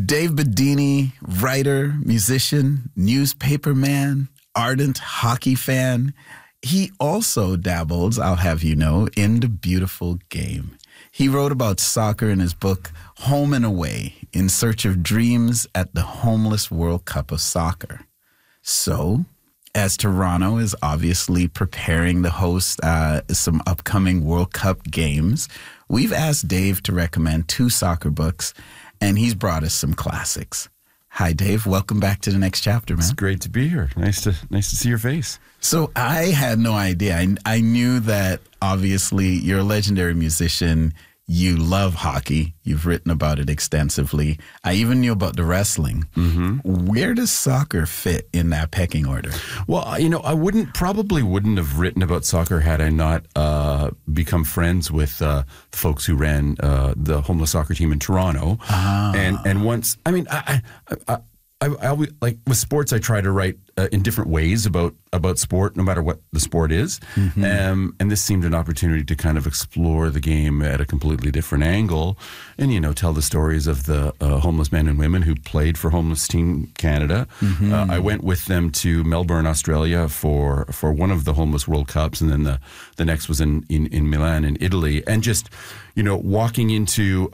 Dave Bedini, writer, musician, newspaper man, ardent hockey fan. He also dabbles, I'll have you know, in the beautiful game. He wrote about soccer in his book, Home and Away, In Search of Dreams at the Homeless World Cup of Soccer. So, as Toronto is obviously preparing to host some upcoming World Cup games, we've asked Dave to recommend 2 soccer books, and he's brought us some classics. Hi, Dave. Welcome back to The Next Chapter, man. It's great to be here. Nice to see your face. So I had no idea. I knew that obviously you're a legendary musician. You love hockey. You've written about it extensively. I even knew about the wrestling. Mm-hmm. Where does soccer fit in that pecking order? Well, you know, I probably wouldn't have written about soccer had I not become friends with the folks who ran the homeless soccer team in Toronto. And once, I mean, I always, like with sports, I try to write in different ways about sport, no matter what the sport is. Mm-hmm. And this seemed an opportunity to kind of explore the game at a completely different angle and, you know, tell the stories of the homeless men and women who played for Homeless Team Canada. Mm-hmm. I went with them to Melbourne, Australia for one of the Homeless World Cups. And then the next was in Milan in Italy. And just, you know, walking into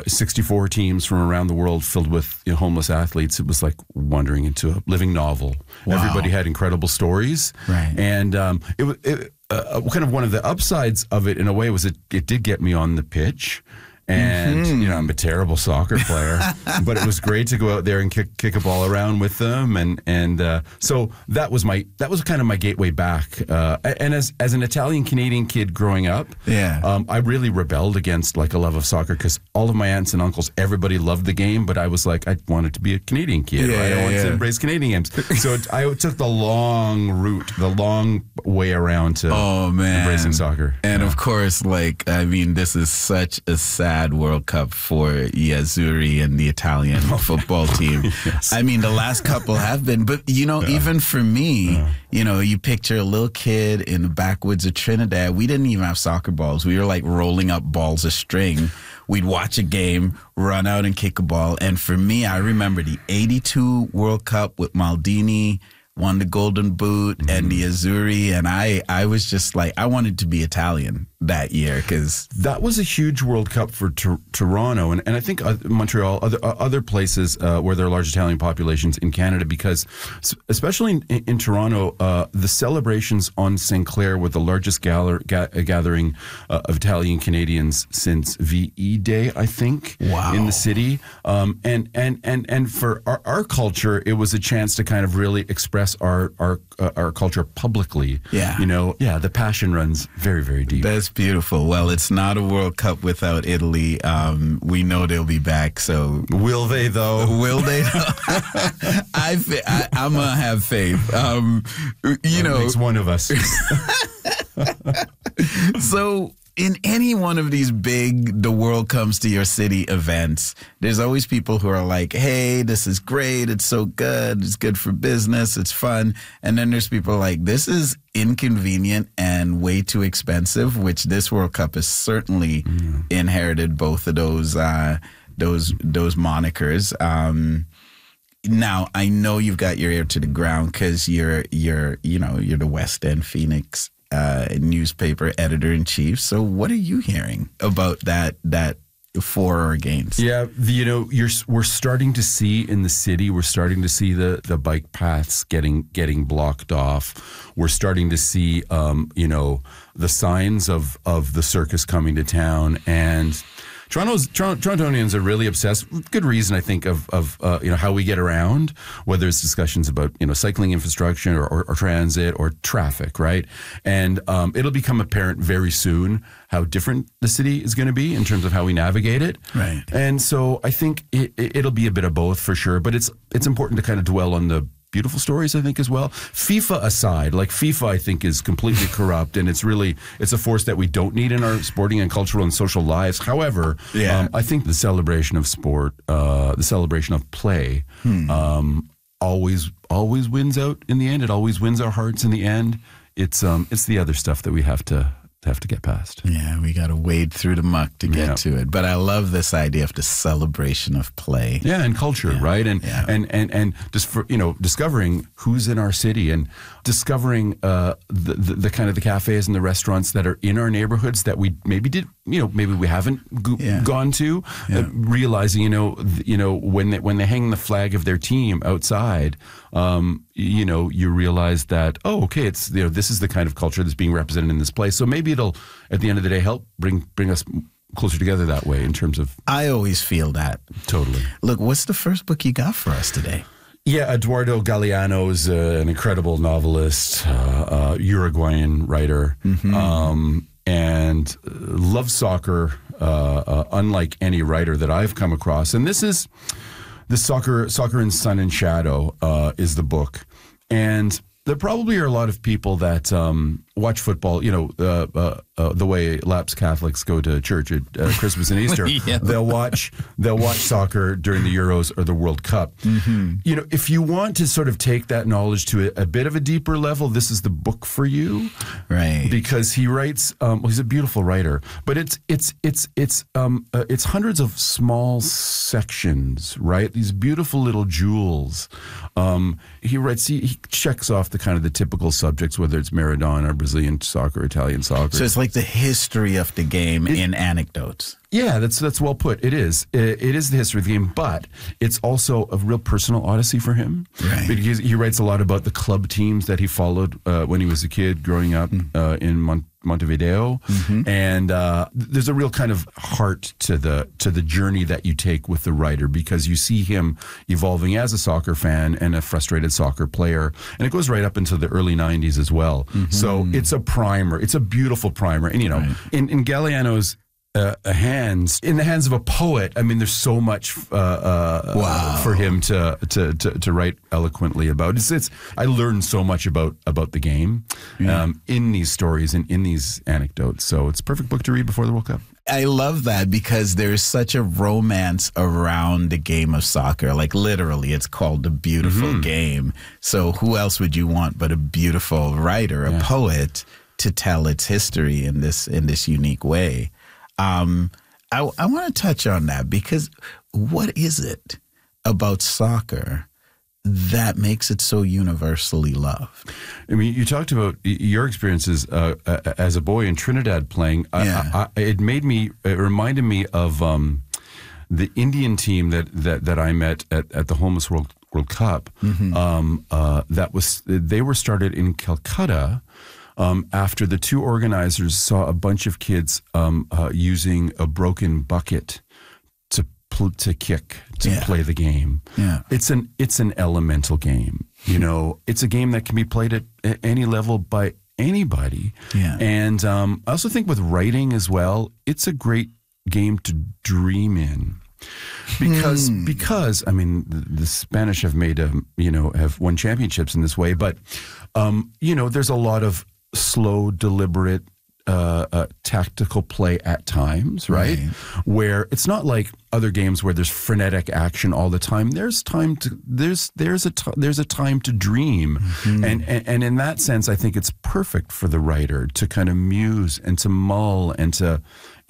64 teams from around the world filled with, you know, homeless athletes, it was like wandering into a living novel. Wow. Everybody had incredible stories. Right. And it kind of one of the upsides of it in a way was it did get me on the pitch. And, you know, I'm a terrible soccer player, but it was great to go out there and kick a ball around with them. And so that was kind of my gateway back. And as an Italian-Canadian kid growing up, I really rebelled against like a love of soccer because all of my aunts and uncles, everybody loved the game, but I was like, I wanted to be a Canadian kid. I wanted to embrace Canadian games. So I took the long route, the long way around to embracing soccer. And of course, like, I mean, this is such a sad World Cup for the Azzurri and the Italian football team. Yes. I mean, the last couple have been, but you know, even for me, you know, you picture a little kid in the backwoods of Trinidad. We didn't even have soccer balls. We were like rolling up balls of string. We'd watch a game, run out and kick a ball. And for me, I remember the 82 World Cup with Maldini, won the Golden Boot and the Azzurri, and I was just like, I wanted to be Italian that year because that was a huge World Cup for Toronto and I think Montreal, other places where there are large Italian populations in Canada, because especially in Toronto, the celebrations on St. Clair were the largest gathering of Italian Canadians since VE Day, I think. Wow. In the city, and for our culture, it was a chance to kind of really express our culture publicly. Yeah. You know, the passion runs very, very deep. That's beautiful. Well, it's not a World Cup without Italy. We know they'll be back. So will they though? Will they? I'm gonna have faith. You know, makes one of us. So in any one of these big "the world comes to your city" events, there's always people who are like, hey, this is great, it's so good, it's good for business, it's fun. And then there's people like, this is inconvenient and way too expensive, which this World Cup has certainly inherited both of those monikers. Now, I know you've got your ear to the ground because you're the West End Phoenix newspaper editor-in-chief. So what are you hearing about that for or against? Yeah, we're starting to see in the city, we're starting to see the bike paths getting blocked off. We're starting to see the signs of the circus coming to town, and Torontonians are really obsessed, with good reason, I think, of how we get around, whether it's discussions about, cycling infrastructure or transit or traffic, right? And it'll become apparent very soon how different the city is going to be in terms of how we navigate it. Right. And so I think it'll be a bit of both for sure, but it's important to kind of dwell on the beautiful stories, I think, as well. FIFA aside, like FIFA, I think, is completely corrupt, and it's a force that we don't need in our sporting and cultural and social lives. However, I think the celebration of sport, the celebration of play, always wins out in the end. It always wins our hearts in the end. It's the other stuff that we have to have to get past. Yeah, we got to wade through the muck to get to it. But I love this idea of the celebration of play. Yeah, and culture, right? And just for, discovering who's in our city and discovering the kind of the cafes and the restaurants that are in our neighborhoods that we maybe maybe we haven't gone to. Realizing, when they hang the flag of their team outside, you realize that, it's, this is the kind of culture that's being represented in this place. So maybe it'll, at the end of the day, help bring us closer together that way in terms of... I always feel that. Totally. Look, what's the first book you got for us today? Yeah, Eduardo Galeano is an incredible novelist, Uruguayan writer, and loves soccer, unlike any writer that I've come across. And this is the Soccer in Sun and Shadow is the book. And there probably are a lot of people that watch football, the way lapsed Catholics go to church at Christmas and Easter. They'll watch soccer during the Euros or the World Cup. If you want to sort of take that knowledge to a bit of a deeper level, this is the book for you, right? Because he writes. He's a beautiful writer, but it's hundreds of small sections, right? These beautiful little jewels. He writes. He checks off the typical subjects, whether it's Maradona, Brazilian soccer, Italian soccer. So it's like the history of the game in anecdotes. Yeah, that's well put. It is. It is the history of the game, but it's also a real personal odyssey for him. Right. Because he writes a lot about the club teams that he followed when he was a kid growing up in Montevideo, and there's a real kind of heart to the journey that you take with the writer, because you see him evolving as a soccer fan and a frustrated soccer player, and it goes right up into the early 90s as well. So it's a primer. It's a beautiful primer, and in Galeano's hands, in the hands of a poet, I mean, there's so much for him to write eloquently about. I learned so much about the game in these stories and in these anecdotes. So it's a perfect book to read before the World Cup. I love that, because there's such a romance around the game of soccer. Like, literally, it's called the beautiful game. So who else would you want but a beautiful writer, a poet, to tell its history in this unique way? I want to touch on that, because what is it about soccer that makes it so universally loved? I mean, you talked about your experiences as a boy in Trinidad playing. It reminded me of the Indian team that I met at the Homeless World Cup. They were started in Calcutta. After the two organizers saw a bunch of kids using a broken bucket to kick, to play the game. Yeah. It's an elemental game. It's a game that can be played at any level by anybody. Yeah. And I also think with writing as well, it's a great game to dream in. Because I mean, the Spanish have have won championships in this way, but there's a lot of slow, deliberate, tactical play at times, right? Where it's not like other games where there's frenetic action all the time. There's a time to dream, and in that sense, I think it's perfect for the writer to kind of muse and to mull and to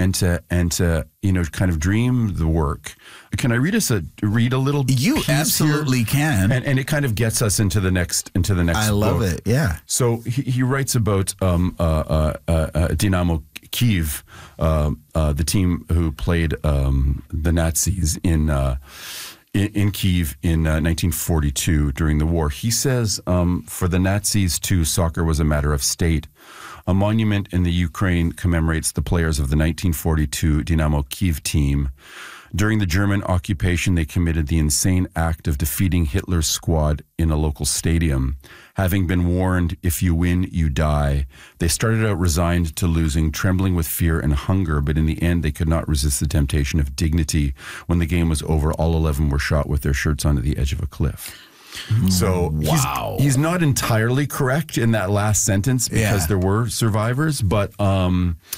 kind of dream the work. Can I read a little? You absolutely can, and it kind of gets us into the next. I love it. Yeah. So he writes about Dynamo Kyiv, the team who played the Nazis in Kyiv in 1942 during the war. He says, for the Nazis too, soccer was a matter of state. A monument in the Ukraine commemorates the players of the 1942 Dynamo Kyiv team. During the German occupation, they committed the insane act of defeating Hitler's squad in a local stadium. Having been warned, if you win, you die, they started out resigned to losing, trembling with fear and hunger, but in the end, they could not resist the temptation of dignity. When the game was over, all 11 were shot with their shirts onto the edge of a cliff. So he's not entirely correct in that last sentence, because there were survivors, but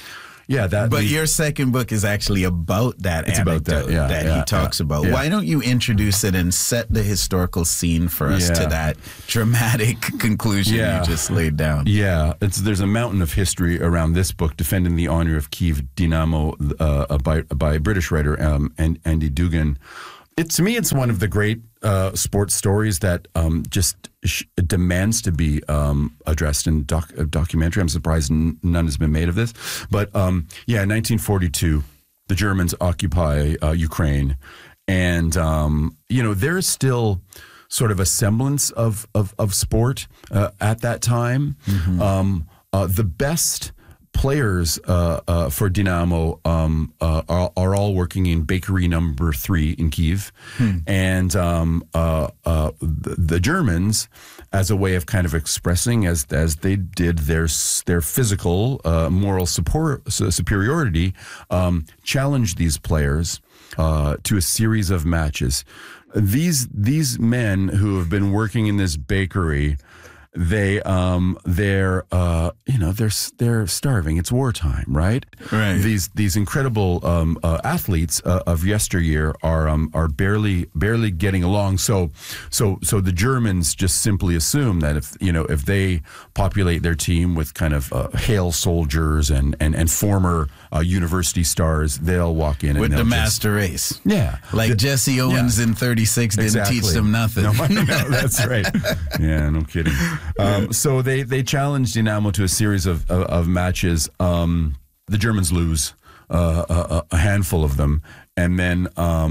yeah, that. But your second book is actually about that anecdote he talks about. Yeah. Why don't you introduce it and set the historical scene for us to that dramatic conclusion you just laid down? Yeah, there's a mountain of history around this book, defending the honor of Kyiv Dynamo by a British writer, Andy Dugan. To me, it's one of the great sports stories that just demands to be addressed in a documentary. I'm surprised none has been made of this. But in 1942, the Germans occupy Ukraine. And, there's still sort of a semblance of sport at that time. The best players for Dynamo are all working in bakery number 3 in Kyiv. And the Germans, as a way of kind of expressing, as they did their physical moral superiority, challenged these players to a series of matches. These men who have been working in this bakery, they're starving. It's wartime, right? Right. These incredible athletes of yesteryear are barely getting along. So the Germans just simply assume that if they populate their team with kind of Hale soldiers and former university stars, they'll walk in with and the master race. Yeah, like Jesse Owens in '36 didn't teach them nothing. No, that's right. Yeah, no kidding. So they challenged Dynamo to a series of matches. The Germans lose a handful of them, and then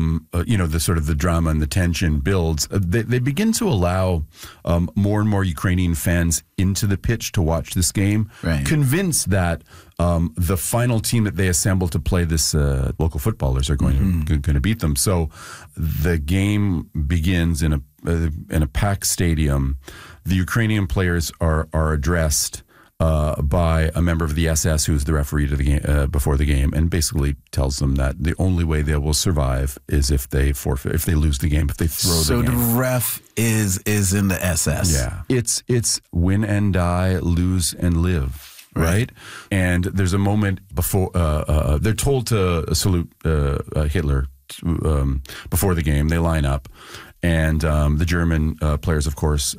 the sort of the drama and the tension builds. They begin to allow more and more Ukrainian fans into the pitch to watch this game, convinced that the final team that they assemble to play this local footballers are going to beat them. So the game begins in a packed stadium. The Ukrainian players are addressed by a member of the SS, who's the referee to the game before the game, and basically tells them that the only way they will survive is if they forfeit, if they lose the game, if they throw the game. So the ref is in the SS. Yeah, it's win and die, lose and live. Right. And there's a moment before they're told to salute Hitler before the game. They line up. And the German players, of course,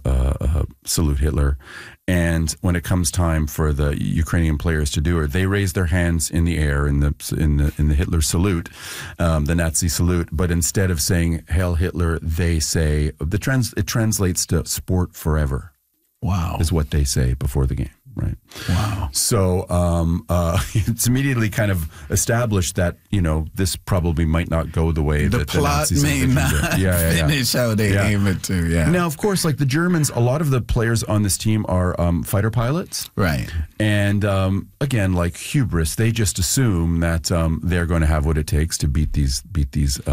salute Hitler. And when it comes time for the Ukrainian players to do it, they raise their hands in the air in the Hitler salute, the Nazi salute. But instead of saying "Hail Hitler," they say it translates to "Sport forever." Wow, is what they say before the game. Right. Wow. So it's immediately kind of established that this probably might not go the way that the Nazis may not finish how they aim it to. Yeah. Now, of course, like the Germans, a lot of the players on this team are fighter pilots. Right. And again, like hubris, they just assume that they're going to have what it takes to beat these bakers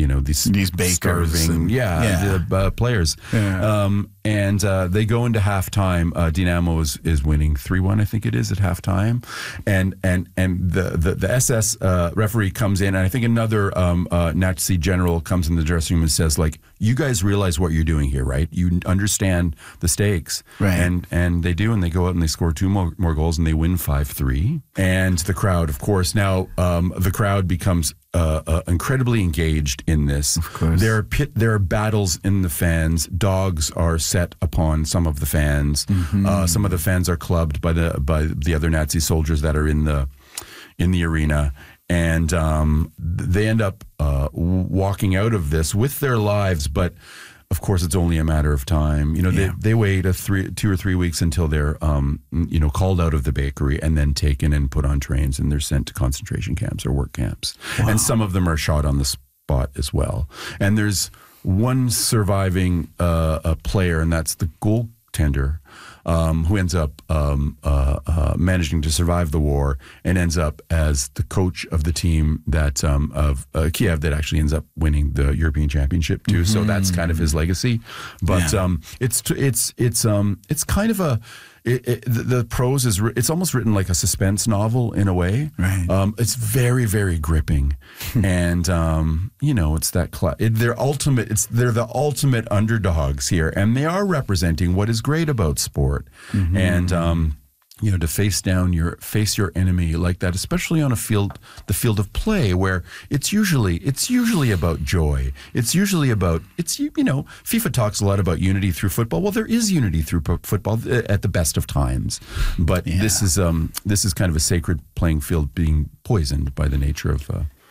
starving, players. Yeah. And they go into halftime. Dynamo is winning 3-1, I think it is, at halftime. And the SS referee comes in, and I think another Nazi general comes in the dressing room and says, like, you guys realize what you're doing here, right? You understand the stakes. Right. And they do, and they go out and they score 2 more goals, and they win 5-3. And the crowd, of course, now the crowd becomes incredibly engaged in this. Of course. There are battles in the fans. Dogs are set upon some of the fans. Some of the fans are clubbed by the other Nazi soldiers that are in the arena, and they end up walking out of this with their lives. But of course, it's only a matter of time. They wait 2 or 3 weeks until they're called out of the bakery and then taken and put on trains, and they're sent to concentration camps or work camps. Wow. And some of them are shot on the spot as well. And there's one surviving player, and that's the goaltender, who ends up managing to survive the war and ends up as the coach of the team that of Kiev that actually ends up winning the European Championship too. So that's kind of his legacy. But it's kind of a. The prose is it's almost written like a suspense novel in a way. Right. It's very, very gripping, and it's that they're the ultimate underdogs here, and they are representing what is great about sport. And to face your enemy like that, especially on the field of play, where it's usually about joy. It's usually about, FIFA talks a lot about unity through football. Well, there is unity through football at the best of times, but this is kind of a sacred playing field being poisoned by the nature of.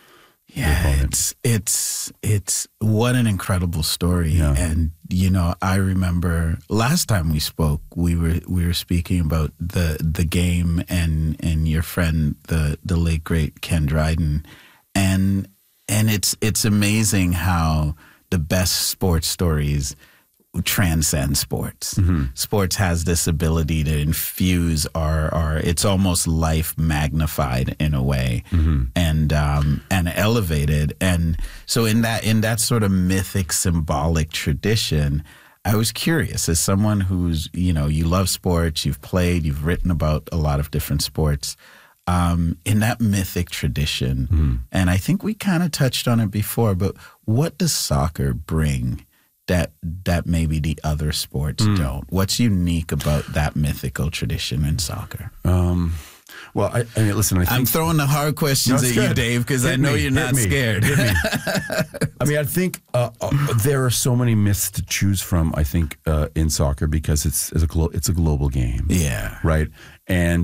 It's what an incredible story. Yeah. And I remember last time we spoke, we were speaking about the game and your friend, the late great Ken Dryden, and it's amazing how the best sports stories transcend sports. Mm-hmm. Sports has this ability to infuse our it's almost life magnified in a way, mm-hmm. and elevated. And so in that sort of mythic symbolic tradition, I was curious, as someone who's, you love sports, you've played, you've written about a lot of different sports, in that mythic tradition, mm-hmm. and I think we kind of touched on it before, but what does soccer bring that maybe the other sports don't? What's unique about that mythical tradition in soccer? Well, I mean, listen, I'm throwing the hard questions at you, Dave, because I know you're not scared. I mean, I think there are so many myths to choose from, I think, in soccer, because it's a global game. Yeah. Right. And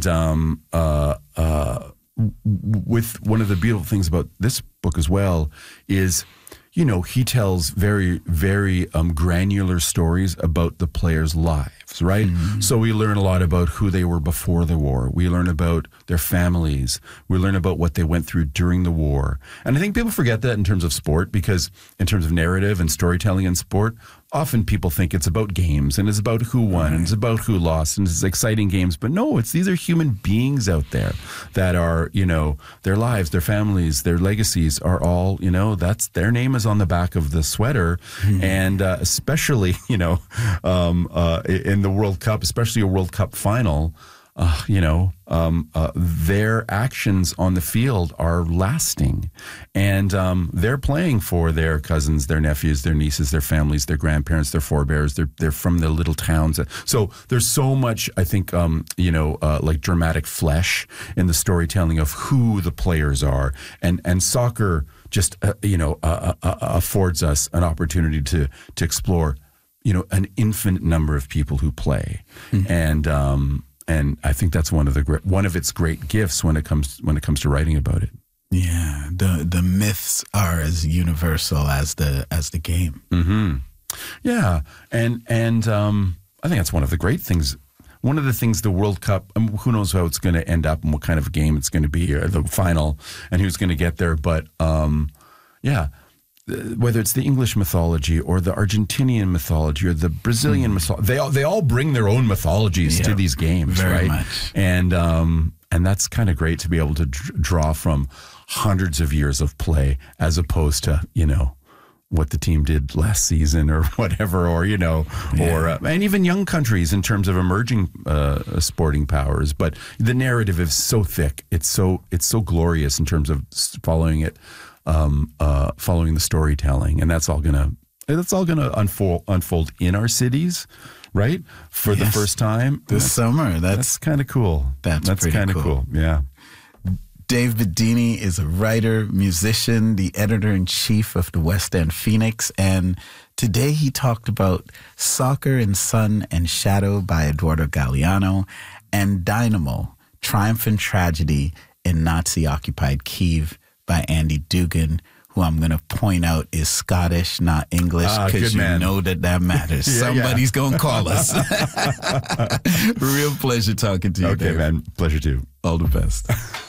with one of the beautiful things about this book as well is, he tells very, very granular stories about the players' lives, right? Mm-hmm. So we learn a lot about who they were before the war. We learn about their families. We learn about what they went through during the war. And I think people forget that in terms of sport, because in terms of narrative and storytelling in sport, often people think it's about games and it's about who won and it's about who lost and it's exciting games. But no, these are human beings out there that are, their lives, their families, their legacies are all, that's their name is on the back of the sweater. Mm-hmm. And especially, in the World Cup, especially a World Cup final, their actions on the field are lasting, and they're playing for their cousins, their nephews, their nieces, their families, their grandparents, their forebears. They're from the little towns. So there's so much, I think, like dramatic flesh in the storytelling of who the players are, and soccer just affords us an opportunity to explore, an infinite number of people who play, mm-hmm. And I think that's one of its great gifts when it comes to writing about it. Yeah, the myths are as universal as the game. Mm-hmm. Yeah, and I think that's one of the great things. One of the things the World Cup, who knows how it's going to end up and what kind of a game it's going to be, or the final, and who's going to get there. But whether it's the English mythology or the Argentinian mythology or the Brazilian mythology, they all bring their own mythologies to these games, very right? Much. And that's kind of great to be able to draw from hundreds of years of play, as opposed to what the team did last season or whatever, or and even young countries in terms of emerging sporting powers. But the narrative is so thick; it's so glorious in terms of following it. Following the storytelling, and that's all gonna unfold in our cities, right? For the first time this summer. That's kind of cool. That's kind of cool. Yeah. Dave Bedini is a writer, musician, the editor-in-chief of the West End Phoenix, and today he talked about Soccer in Sun and Shadow by Eduardo Galeano and Dynamo, Triumph and Tragedy in Nazi-occupied Kyiv by Andy Dugan, who I'm going to point out is Scottish, not English, because know that matters. Somebody's going to call us. Real pleasure talking to you, Okay, Dave. man. Pleasure too. All the best.